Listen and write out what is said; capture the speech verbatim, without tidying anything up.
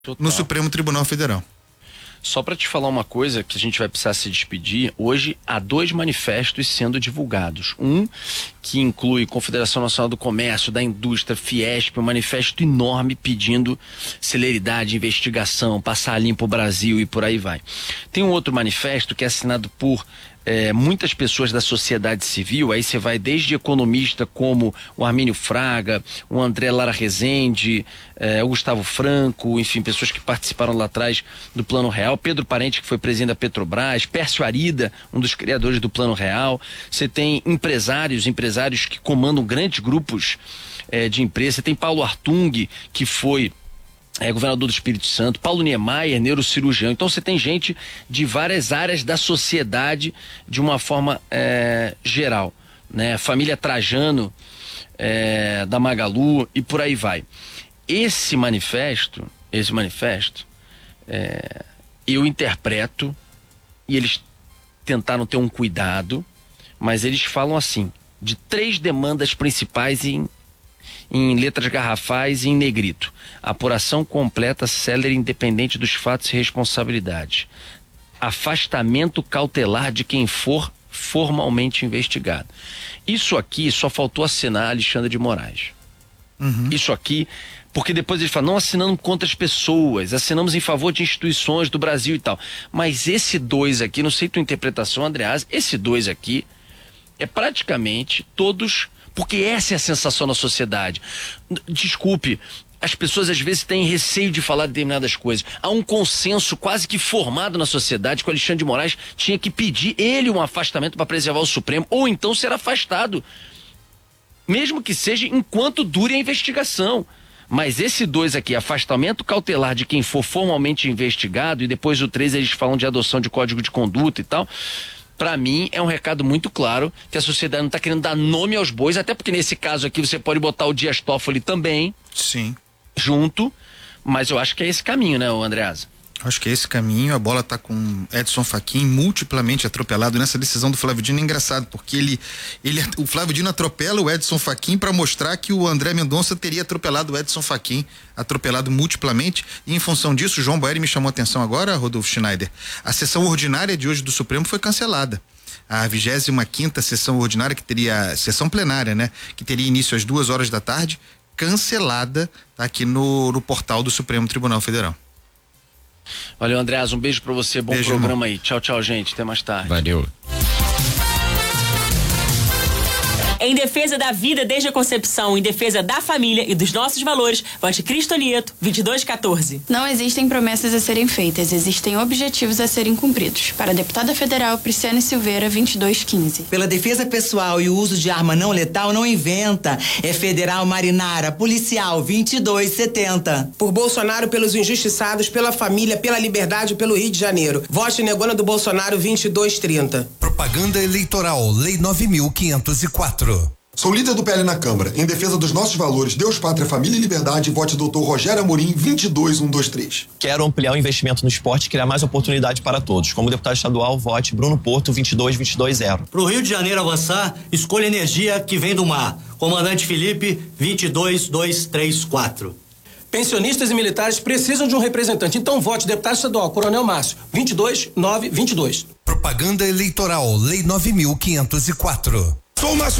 Total. No Supremo Tribunal Federal. Só para te falar uma coisa que a gente vai precisar se despedir, hoje há dois manifestos sendo divulgados. Um que inclui Confederação Nacional do Comércio, da Indústria, Fiesp, um manifesto enorme pedindo celeridade, investigação, passar limpo o Brasil e por aí vai. Tem um outro manifesto que é assinado por É, muitas pessoas da sociedade civil, aí você vai desde economista como o Armínio Fraga, o André Lara Rezende, é, o Gustavo Franco, enfim, pessoas que participaram lá atrás do Plano Real, Pedro Parente, que foi presidente da Petrobras, Pércio Arida, um dos criadores do Plano Real. Você tem empresários, empresários que comandam grandes grupos é, de empresas. Você tem Paulo Artung, que foi É, governador do Espírito Santo, Paulo Niemeyer, neurocirurgião. Então você tem gente de várias áreas da sociedade de uma forma é, geral, né? Família Trajano, é, da Magalu e por aí vai. Esse manifesto, esse manifesto, é, eu interpreto, e eles tentaram ter um cuidado, mas eles falam assim, de três demandas principais em em letras garrafais e em negrito: apuração completa, célere, independente dos fatos e responsabilidades, afastamento cautelar de quem for formalmente investigado. Isso aqui só faltou assinar Alexandre de Moraes. Uhum. Isso aqui, porque depois eles falam, não assinamos contra as pessoas, assinamos em favor de instituições do Brasil e tal. Mas esse dois aqui, não sei tua interpretação, Andreas, esse dois aqui é praticamente todos... Porque essa é a sensação na sociedade. Desculpe, as pessoas às vezes têm receio de falar determinadas coisas. Há um consenso quase que formado na sociedade que o Alexandre de Moraes tinha que pedir ele um afastamento para preservar o Supremo, ou então ser afastado, mesmo que seja enquanto dure a investigação. Mas esse dois aqui, afastamento cautelar de quem for formalmente investigado, e depois o três eles falam de adoção de código de conduta e tal... Para mim é um recado muito claro que a sociedade não está querendo dar nome aos bois, até porque nesse caso aqui você pode botar o Dias Toffoli também. Sim. Junto, mas eu acho que é esse caminho, né, Andreas? Acho que é esse caminho. A bola tá com Edson Fachin multiplamente atropelado nessa decisão do Flávio Dino. É engraçado, porque ele, ele, o Flávio Dino atropela o Edson Fachin para mostrar que o André Mendonça teria atropelado o Edson Fachin, atropelado multiplamente, e em função disso, o João Boeri me chamou a atenção agora, Rodolfo Schneider. A sessão ordinária de hoje do Supremo foi cancelada. A vigésima quinta sessão ordinária, que teria, sessão plenária, né? Que teria início às duas horas da tarde, cancelada, tá aqui no, no portal do Supremo Tribunal Federal. Valeu, Andreas, um beijo pra você, bom beijo, programa irmão. Aí. Tchau, tchau, gente, até mais tarde. Valeu. Em defesa da vida desde a concepção, em defesa da família e dos nossos valores, vote Cristo Lieto, vinte e dois quatorze. Não existem promessas a serem feitas, existem objetivos a serem cumpridos. Para a deputada federal Prisciane Silveira, vinte e dois quinze. Pela defesa pessoal e o uso de arma não letal, não inventa. É Federal Marinara, policial, vinte e dois setenta. Por Bolsonaro, pelos injustiçados, pela família, pela liberdade, pelo Rio de Janeiro. Vote Negona do Bolsonaro, vinte e dois trinta. Propaganda eleitoral, Lei nove mil quinhentos e quatro. Sou líder do P L na Câmara. Em defesa dos nossos valores, Deus, Pátria, Família e Liberdade, vote doutor Rogério Amorim, vinte e dois cento e vinte e três. Quero ampliar o investimento no esporte e criar mais oportunidade para todos. Como deputado estadual, vote Bruno Porto, vinte e dois vinte e dois zero. Para o Rio de Janeiro avançar, escolha energia que vem do mar. Comandante Felipe, vinte e dois dois três quatro. Pensionistas e militares precisam de um representante. Então vote deputado estadual, Coronel Márcio, vinte e dois nove vinte e dois. Propaganda eleitoral, Lei nove mil quinhentos e quatro. Sou o Márcio